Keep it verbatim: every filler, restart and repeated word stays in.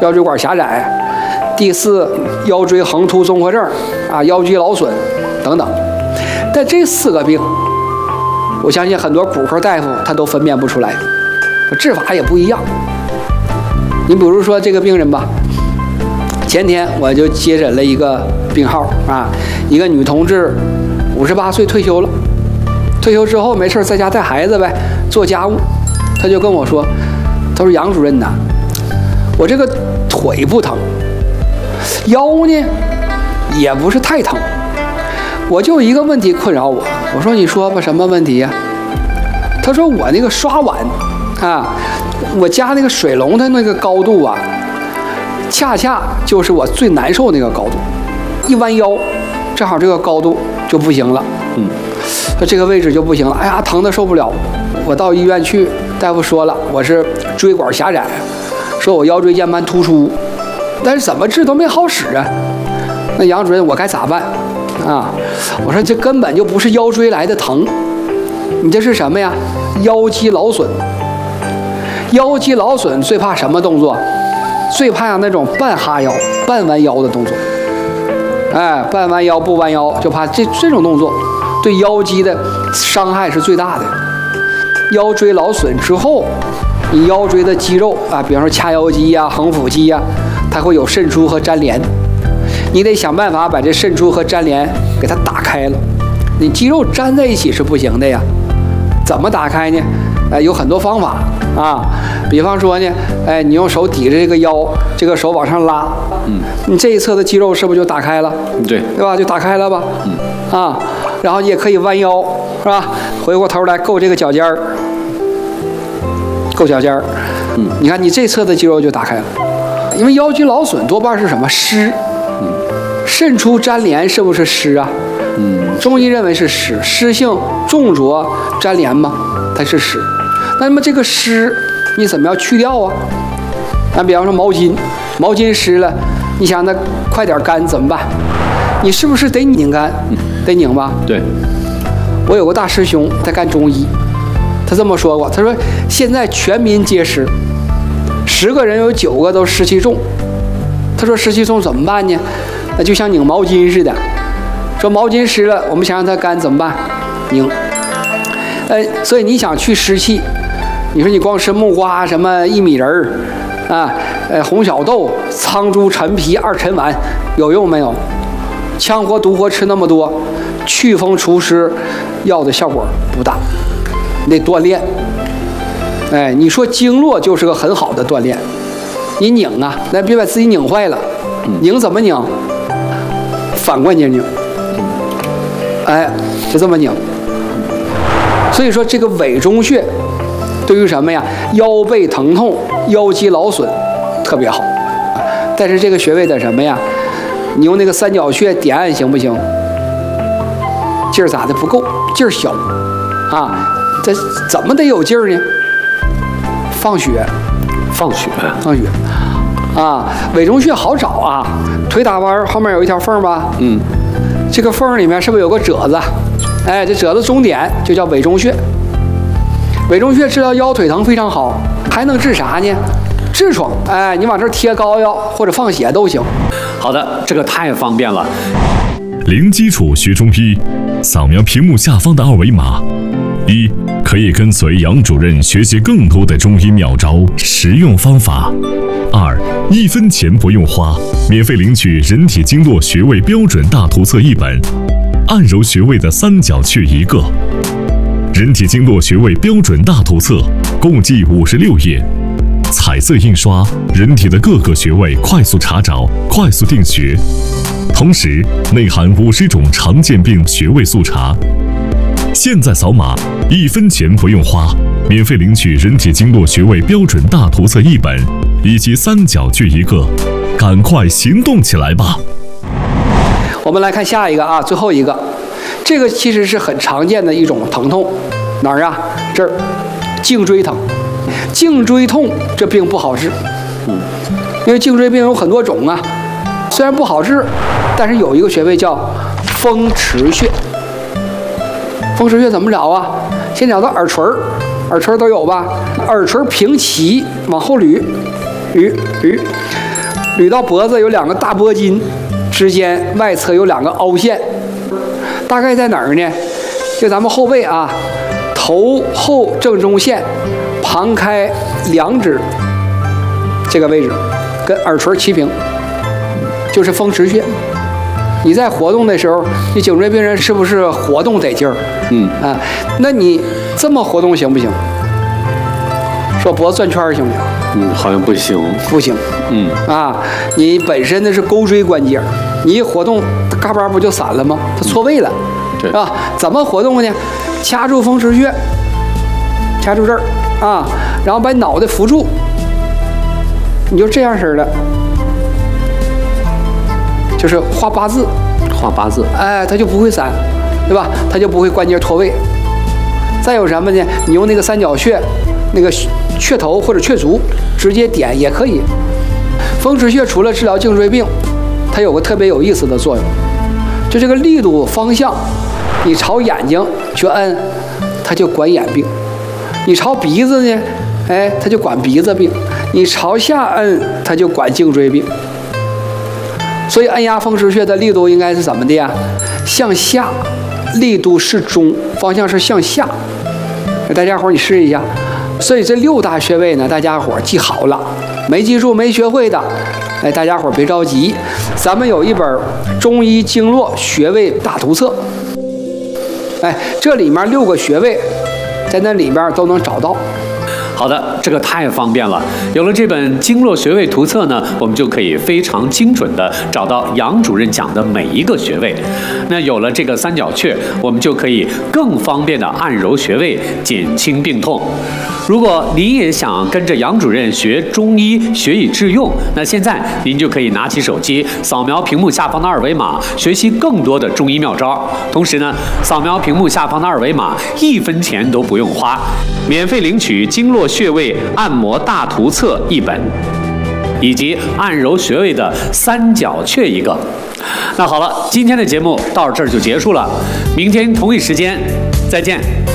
腰椎管狭窄；第四，腰椎横突综合症啊，腰肌劳损等等。但这四个病，我相信很多骨科大夫他都分辨不出来，治法也不一样。你比如说这个病人吧，前天我就接诊了一个病号啊，一个女同志，五十八岁退休了，退休之后没事在家带孩子呗，做家务。他就跟我说，他说杨主任呐，我这个腿不疼，腰呢也不是太疼，我就一个问题困扰我。我说你说吧，什么问题呀？他说我那个刷碗啊，我家那个水龙的那个高度啊，恰恰就是我最难受那个高度，一弯腰，正好这个高度就不行了。嗯，说这个位置就不行了，哎呀，疼得受不了。我到医院去，大夫说了，我是椎管狭窄，说我腰椎间盘突出，但是怎么治都没好使啊。那杨主任，我该咋办啊？我说这根本就不是腰椎来的疼，你这是什么呀？腰肌劳损。腰肌劳损最怕什么动作？最怕那种半哈腰、半弯腰的动作。哎，半弯腰不弯腰，就怕这这种动作对腰肌的伤害是最大的。腰椎劳损之后，你腰椎的肌肉啊，比方说髂腰肌呀、横腹肌呀，它会有渗出和粘连，你得想办法把这渗出和粘连给它打开了。你肌肉粘在一起是不行的呀，怎么打开呢？哎，有很多方法啊，比方说呢，哎，你用手抵着这个腰，这个手往上拉，嗯，你这一侧的肌肉是不是就打开了？ 对， 对吧？就打开了吧，嗯，啊，然后你也可以弯腰，是吧？回过头来够这个脚尖儿，够脚尖儿，嗯，你看你这侧的肌肉就打开了，因为腰肌劳损多半是什么湿，嗯，渗出粘连是不是湿啊？嗯，中医认为是湿，湿性重浊粘连嘛，它是湿。那么这个湿你怎么样去掉啊？那比方说毛巾，毛巾湿了，你想它快点干怎么办？你是不是得拧干？得拧吧？ 对。 我有个大师兄，他干中医，他这么说过，他说现在全民皆湿，十个人有九个都湿气重。他说湿气重怎么办呢？那就像拧毛巾似的，说毛巾湿了，我们想让它干怎么办？拧。呃，所以你想去湿气，你说你光吃木瓜、什么薏米仁儿啊，呃红小豆、苍术、陈皮、二陈丸，有用没有？羌活、独活吃那么多，祛风除湿药的效果不大，你得锻炼。哎，你说经络就是个很好的锻炼，你拧啊，那别把自己拧坏了。拧怎么拧？反关节拧。哎，就这么拧。所以说这个委中穴对于什么呀？腰背疼痛、腰肌劳损特别好。但是这个穴位的什么呀？你用那个三角穴点按行不行？劲儿咋的不够？劲儿小啊！这怎么得有劲儿呢？放血， 放血， 放血啊！委中穴好找啊，腿打弯后面有一条缝吧？嗯，这个缝里面是不是有个褶子？哎，这褶子中点就叫委中穴。委中穴治疗腰腿疼非常好，还能治啥呢？痔疮。哎，你往这儿贴膏药或者放血都行。 好的，这个太方便了。 零基础学中医，扫描屏幕下方的二维码。一，可以跟随杨主任学习更多的中医妙招、实用方法。二，一分钱不用花，免费领取人体经络穴位标准大图册一本，按揉穴位的三角穴一个。人体经络穴位标准大图册共计五十六页，彩色印刷，人体的各个穴位快速查找、快速定穴，同时内含五十种常见病穴位速查。现在扫码，一分钱不用花，免费领取人体经络穴位标准大图册一本以及三角穴一个，赶快行动起来吧！ 我们来看下一个啊，最后一个，这个其实是很常见的一种疼痛，哪儿啊？这儿，颈椎疼。颈椎痛这病不好治，嗯，因为颈椎病有很多种啊，虽然不好治，但是有一个穴位叫风池穴。风池穴怎么找啊？先找到耳垂，耳垂都有吧？耳垂平齐往后捋，捋捋， 捋到脖子有两个大脖筋，之间外侧有两个凹陷，大概在哪儿呢？就咱们后背啊，头后正中线，旁开两指这个位置，跟耳垂齐平，就是风池穴。你在活动的时候，你颈椎病人是不是活动得劲儿？ 嗯啊，那你这么活动行不行？说脖子转圈行不行？ 嗯，好像不行。 不行。 嗯啊，你本身的是钩椎关节，你一活动，嘎巴不就散了吗？它错位了， 对是吧？怎么活动呢？掐住风池穴，掐住这儿啊，然后把脑袋扶住，你就这样式的，就是画八字， 画八字。 哎，它就不会散，对吧？它就不会关节脱位。再有什么呢？你用那个三角穴，那个雀头或者雀足直接点也可以。风池穴除了治疗颈椎病，它有个特别有意思的作用，就这个力度方向，你朝眼睛去摁，它就管眼病；你朝鼻子呢，哎，它就管鼻子病；你朝下摁，它就管颈椎病。所以按压风池穴的力度应该是怎么的呀？向下，力度适中，方向是向下。大家伙你试一下。所以这六大穴位呢，大家伙记好了，没记住没学会的，哎，大家伙别着急，咱们有一本《中医经络穴位大图册》，哎，这里面六个穴位，在那里边都能找到。 好的，这个太方便了。有了这本经络穴位图册呢，我们就可以非常精准的找到杨主任讲的每一个穴位。那有了这个三角穴，我们就可以更方便的按揉穴位，减轻病痛。如果您也想跟着杨主任学中医，学以致用，那现在您就可以拿起手机，扫描屏幕下方的二维码，学习更多的中医妙招。同时呢，扫描屏幕下方的二维码，一分钱都不用花，免费领取经络穴位按摩大图册一本，以及按揉穴位的三角穴一个。那好了，今天的节目到这儿就结束了，明天同一时间再见。